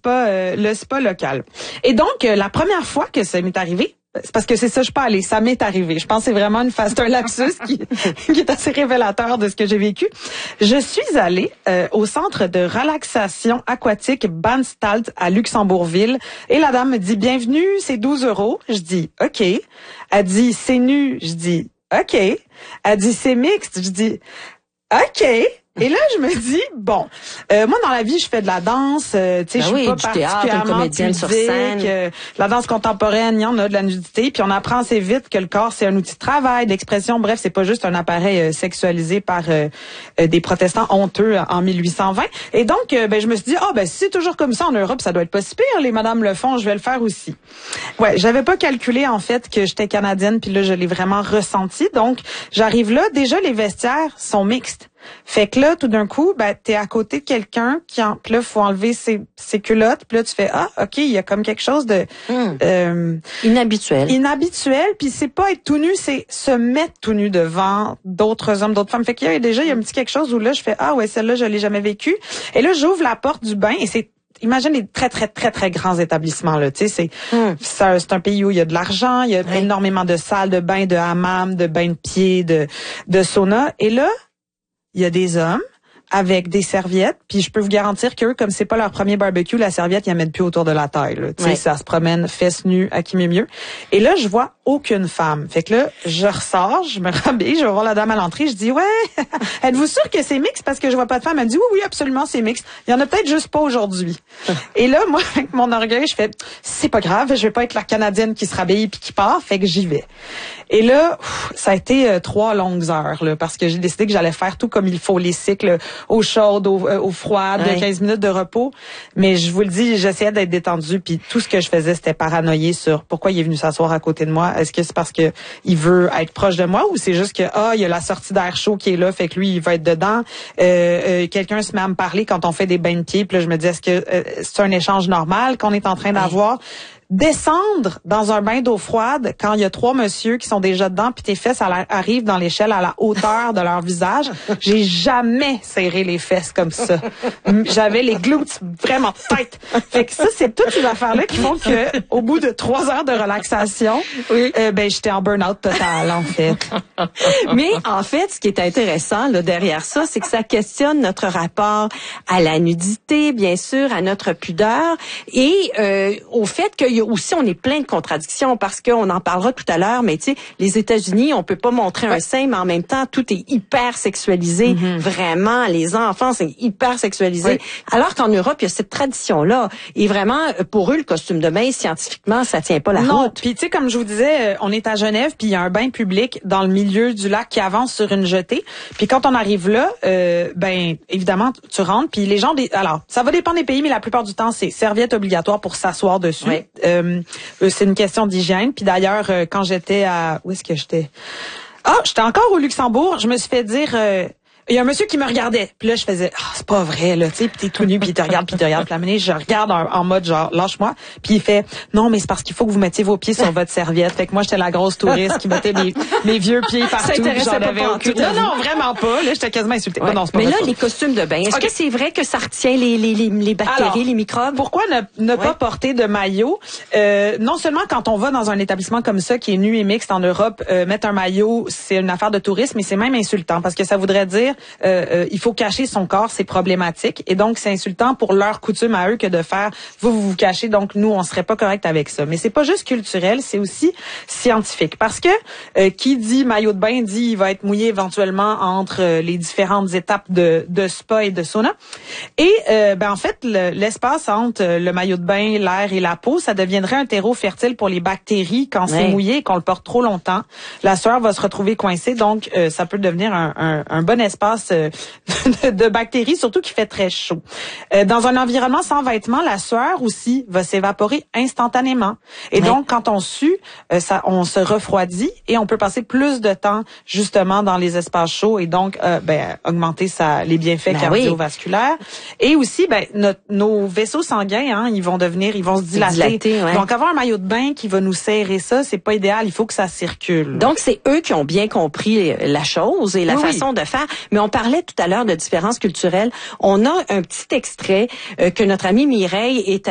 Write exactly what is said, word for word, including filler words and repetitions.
spa, euh, le spa local. Et donc, euh, la première fois que ça m'est arrivé, c'est parce que c'est ça, je suis pas allée, ça m'est arrivé. Je pense que c'est vraiment une phase, c'est un lapsus qui, qui est assez révélateur de ce que j'ai vécu. Je suis allée euh, au centre de relaxation aquatique Banstalt à Luxembourgville et la dame me dit « Bienvenue, c'est douze euros ». Je dis « OK ». Elle dit « C'est nu ». Je dis « OK ». Elle dit « C'est mixte ». Je dis « OK ». Et là, je me dis, bon, euh, moi, dans la vie, je fais de la danse, euh, tu sais, ben je suis oui, pas du particulièrement pudique, sur scène. Euh, la danse contemporaine, il y en a de la nudité, puis on apprend assez vite que le corps, c'est un outil de travail, d'expression, bref, c'est pas juste un appareil euh, sexualisé par euh, euh, des protestants honteux en mille huit cent vingt. Et donc, euh, ben, je me suis dit, ah, oh, ben, si c'est toujours comme ça en Europe, ça doit être pas si pire, les madames le font, je vais le faire aussi. Ouais, j'avais pas calculé, en fait, que j'étais canadienne, puis là, je l'ai vraiment ressenti. Donc, j'arrive là, déjà, les vestiaires sont mixtes. Fait que là, tout d'un coup, ben, t'es à côté de quelqu'un qui en, pis là, faut enlever ses, ses culottes, puis là, tu fais, ah, OK, il y a comme quelque chose de, mmh. euh, inhabituel. Inhabituel, puis c'est pas être tout nu, c'est se mettre tout nu devant d'autres hommes, d'autres femmes. Fait qu'il y a déjà, il y a un petit quelque chose où là, je fais, ah ouais, celle-là, je l'ai jamais vécue. Et là, j'ouvre la porte du bain et c'est, imagine les très, très, très, très grands établissements, là. Tu sais, c'est, mm. c'est, c'est un pays où il y a de l'argent, il y a oui. énormément de salles de bain, de hammam, de bains de pieds, de, de sauna. Et là, il y a des hommes avec des serviettes, puis je peux vous garantir qu'eux, comme c'est pas leur premier barbecue, la serviette, ils la mettent plus autour de la taille. Tu sais, oui. ça se promène fesses nues à qui m'est mieux. Et là, je vois aucune femme. Fait que là, je ressors, je me rhabille, je vais voir la dame à l'entrée, je dis, ouais, êtes-vous sûr que c'est mixte parce que je vois pas de femme? Elle me dit, oui, oui, absolument, c'est mixte. Il y en a peut-être juste pas aujourd'hui. Et là, moi, avec mon orgueil, je fais, c'est pas grave, je vais pas être la Canadienne qui se rhabille puis qui part, fait que j'y vais. Et là, ça a été euh, trois longues heures, là, parce que j'ai décidé que j'allais faire tout comme il faut, les cycles eau chaude, eau, euh, eau froide, ouais. quinze minutes de repos. Mais je vous le dis, j'essayais d'être détendue, puis tout ce que je faisais, c'était paranoïer sur pourquoi il est venu s'asseoir à côté de moi. Est-ce que c'est parce que il veut être proche de moi ou c'est juste que ah, il y a la sortie d'air chaud qui est là, fait que lui, il va être dedans. Euh, euh, quelqu'un se met à me parler quand on fait des bains de pieds, puis là, je me dis, est-ce que euh, c'est un échange normal qu'on est en train d'avoir? Ouais. Descendre dans un bain d'eau froide quand il y a trois messieurs qui sont déjà dedans puis tes fesses arrivent dans l'échelle à la hauteur de leur visage. J'ai jamais serré les fesses comme ça. J'avais les glutes vraiment tête. Fait que ça, c'est toutes ces affaires-là qui font que au bout de trois heures de relaxation, oui. euh, ben j'étais en burn-out total en fait. Mais en fait, ce qui est intéressant là derrière ça, c'est que ça questionne notre rapport à la nudité, bien sûr, à notre pudeur et euh, au fait qu'il y a aussi, on est plein de contradictions parce qu'on en parlera tout à l'heure, mais tu sais, les États-Unis, on peut pas montrer un sein, mais en même temps, tout est hyper sexualisé. Mm-hmm. Vraiment, les enfants, c'est hyper sexualisé. Oui. Alors qu'en Europe, il y a cette tradition-là. Et vraiment, pour eux, le costume de bain, scientifiquement, ça tient pas la non. route. Puis tu sais, comme je vous disais, on est à Genève, puis il y a un bain public dans le milieu du lac qui avance sur une jetée. Puis quand on arrive là, euh, ben évidemment, tu rentres, puis les gens, des... alors, ça va dépendre des pays, mais la plupart du temps, c'est serviette obligatoire pour s'asseoir dessus. Oui. Euh, Euh, c'est une question d'hygiène. Puis d'ailleurs, euh, quand j'étais à... Où est-ce que j'étais? Ah, j'étais encore au Luxembourg. Je me suis fait dire... Euh, il y a un monsieur qui me regardait. Puis là, je faisais, ah, c'est pas vrai, là, tu sais, puis t'es tout nu, puis il te regarde, puis il te regarde. Puis la minute, je regarde en, en mode genre, lâche-moi. Puis il fait, non, mais c'est parce qu'il faut que vous mettiez vos pieds sur votre serviette. Fait que moi, j'étais la grosse touriste qui mettait mes, mes vieux pieds partout. Puis j'en avais aucune. Non, non, vraiment pas. Là, j'étais quasiment insultée. Ouais. Non, c'est pas mais vrai, là, pas. Les costumes de bain, est-ce okay. que c'est vrai que ça retient les, les, les, les bactéries, alors, les microbes? Pourquoi ne, ne ouais. pas porter de maillot? Euh, non seulement quand on va dans un établissement comme ça, qui est nu et mixte en Europe, euh, mettre un maillot, c'est une affaire de tourisme, mais c'est même insultant parce que ça voudrait dire, euh, euh, il faut cacher son corps, c'est problématique. Et donc, c'est insultant pour leur coutume à eux que de faire, vous, vous vous cachez, donc nous, on serait pas correct avec ça. Mais c'est pas juste culturel, c'est aussi scientifique. Parce que, euh, qui dit maillot de bain, dit il va être mouillé éventuellement entre euh, les différentes étapes de, de spa et de sauna. Et, euh, ben, en fait, le, l'espace entre le maillot de bain, l'air et la peau, ça deviendrait un terreau fertile pour les bactéries quand ouais. c'est mouillé et qu'on le porte trop longtemps. La sueur va se retrouver coincée, donc euh, ça peut devenir un, un, un bon espace euh, De, de bactéries, surtout qu'il fait très chaud. Euh, dans un environnement sans vêtements, la sueur aussi va s'évaporer instantanément. Et ouais. donc, quand on sue, euh, ça, on se refroidit et on peut passer plus de temps justement dans les espaces chauds et donc euh, ben, augmenter sa, les bienfaits ben cardiovasculaires. Oui. Et aussi, ben, notre, nos vaisseaux sanguins, hein, ils vont devenir, ils vont se dilater. dilater ouais. Donc, avoir un maillot de bain qui va nous serrer ça, c'est pas idéal. Il faut que ça circule. Donc, c'est eux qui ont bien compris la chose et la oui, façon oui. de faire. Mais on parlait tout à l'heure de différences culturelles. On a un petit extrait euh, que notre amie Mireille est